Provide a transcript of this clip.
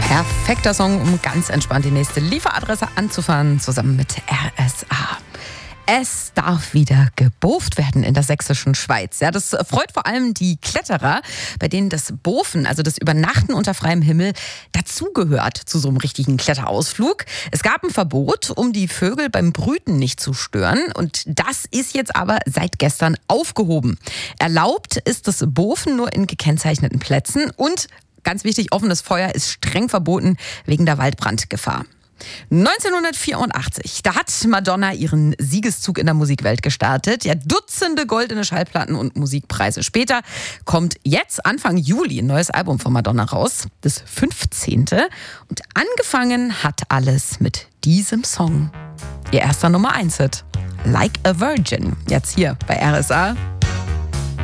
Perfekter Song, um ganz entspannt die nächste Lieferadresse anzufahren, zusammen mit RSA. Es darf wieder geboft werden in der sächsischen Schweiz. Ja, das freut vor allem die Kletterer, bei denen das Bofen, also das Übernachten unter freiem Himmel, dazugehört zu so einem richtigen Kletterausflug. Es gab ein Verbot, um die Vögel beim Brüten nicht zu stören. Und das ist jetzt aber seit gestern aufgehoben. Erlaubt ist das Bofen nur in gekennzeichneten Plätzen und ganz wichtig, offenes Feuer ist streng verboten wegen der Waldbrandgefahr. 1984, da hat Madonna ihren Siegeszug in der Musikwelt gestartet. Ja, Dutzende goldene Schallplatten und Musikpreise. Später kommt jetzt Anfang Juli ein neues Album von Madonna raus, das 15. Und angefangen hat alles mit diesem Song. Ihr erster Nummer 1-Hit, Like a Virgin. Jetzt hier bei RSA.